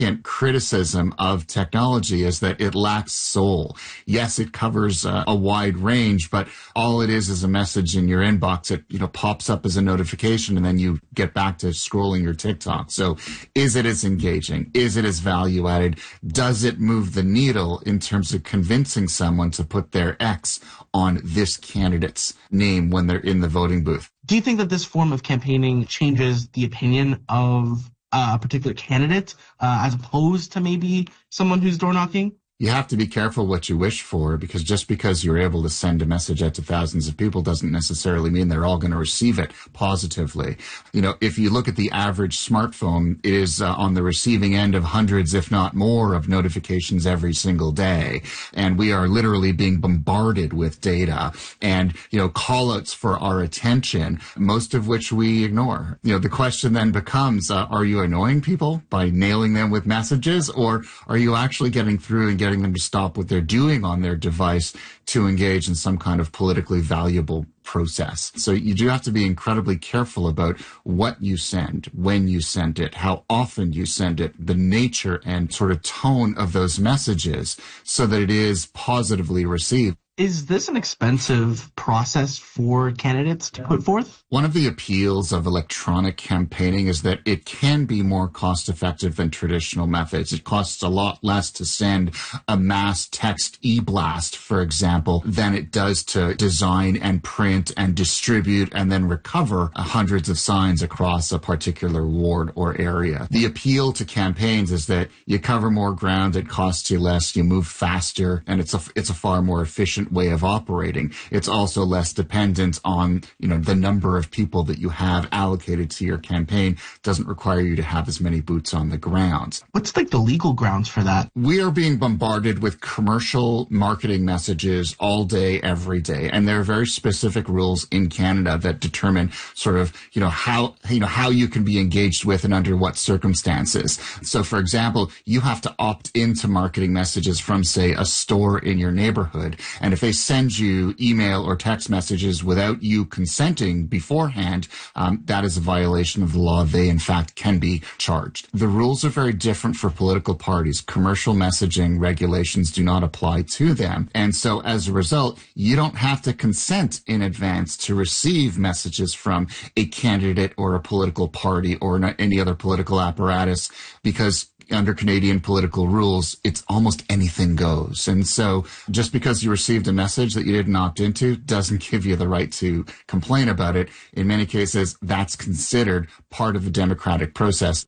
criticism of technology is that it lacks soul. Yes, it covers a wide range, but all it is a message in your inbox. It, pops up as a notification and then you get back to scrolling your TikTok. So is it as engaging? Is it as value added? Does it move the needle in terms of convincing someone to put their X on this candidate's name when they're in the voting booth? Do you think that this form of campaigning changes the opinion of a particular candidate as opposed to maybe someone who's door knocking? You have to be careful what you wish for, because just because you're able to send a message out to thousands of people doesn't necessarily mean they're all going to receive it positively. If you look at the average smartphone, it is on the receiving end of hundreds, if not more, of notifications every single day. And we are literally being bombarded with data and, call outs for our attention, most of which we ignore. The question then becomes, are you annoying people by nailing them with messages, or are you actually getting through and getting them to stop what they're doing on their device to engage in some kind of politically valuable process? So you do have to be incredibly careful about what you send, when you send it, how often you send it, the nature and sort of tone of those messages so that it is positively received. Is this an expensive process for candidates to put forth? One of the appeals of electronic campaigning is that it can be more cost effective than traditional methods. It costs a lot less to send a mass text e-blast, for example, than it does to design and print and distribute and then recover hundreds of signs across a particular ward or area. The appeal to campaigns is that you cover more ground, it costs you less, you move faster, and it's a far more efficient way of operating. It's also less dependent on, the number of people that you have allocated to your campaign. Doesn't require you to have as many boots on the ground. What's the legal grounds for that? We are being bombarded with commercial marketing messages all day, every day. And there are very specific rules in Canada that determine sort of, how you can be engaged with and under what circumstances. So for example, you have to opt into marketing messages from, say, a store in your neighborhood. And if they send you email or text messages without you consenting beforehand, that is a violation of the law. They, in fact, can be charged. The rules are very different for political parties. Commercial messaging regulations do not apply to them. And so as a result, you don't have to consent in advance to receive messages from a candidate or a political party or any other political apparatus, because under Canadian political rules, it's almost anything goes. And so just because you received a message that you didn't opt into doesn't give you the right to complain about it. In many cases, that's considered part of the democratic process.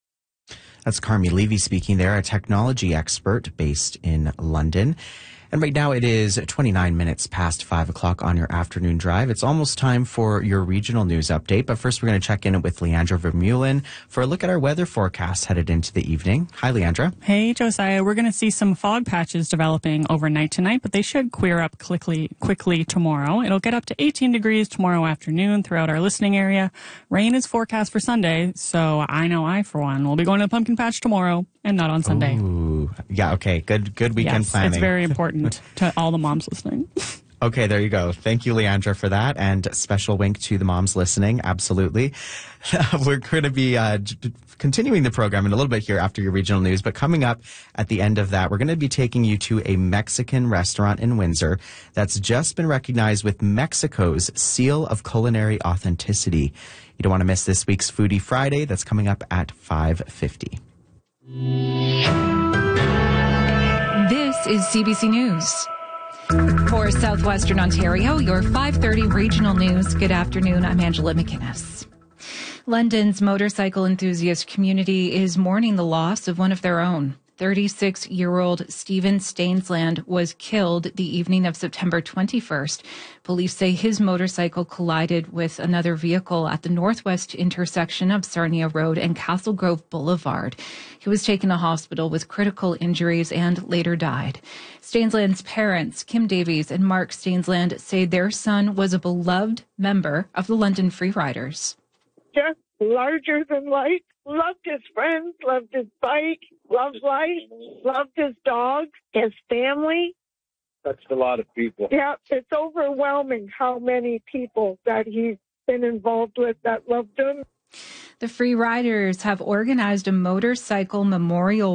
That's Carmi Levy speaking there, a technology expert based in London. And right now it is 29 minutes past 5 o'clock on your afternoon drive. It's almost time for your regional news update. But first, we're going to check in with Leandra Vermeulen for a look at our weather forecast headed into the evening. Hi, Leandra. Hey, Josiah. We're going to see some fog patches developing overnight tonight, but they should clear up quickly tomorrow. It'll get up to 18 degrees tomorrow afternoon throughout our listening area. Rain is forecast for Sunday, so I know I, for one, will be going to the pumpkin patch tomorrow and not on Sunday. Ooh. Yeah, okay. Good weekend planning. It's very important to all the moms listening. Okay, there you go. Thank you, Leandra, for that. And special wink to the moms listening. Absolutely. We're going to be continuing the program in a little bit here after your regional news. But coming up at the end of that, we're going to be taking you to a Mexican restaurant in Windsor that's just been recognized with Mexico's Seal of Culinary Authenticity. You don't want to miss this week's Foodie Friday. That's coming up at 5:50. This is CBC News. For Southwestern Ontario, your 5:30 regional news. Good afternoon. I'm Angela McInnes. London's motorcycle enthusiast community is mourning the loss of one of their own. 36-year-old Stephen Stainsland was killed the evening of September 21st. Police say his motorcycle collided with another vehicle at the northwest intersection of Sarnia Road and Castle Grove Boulevard. He was taken to hospital with critical injuries and later died. Stainsland's parents, Kim Davies and Mark Stainsland, say their son was a beloved member of the London Free Riders. Just larger than life. Loved his friends, loved his bike, loved life, loved his dog, his family. Touched a lot of people. Yeah, it's overwhelming how many people that he's been involved with that loved him. The Free Riders have organized a motorcycle memorial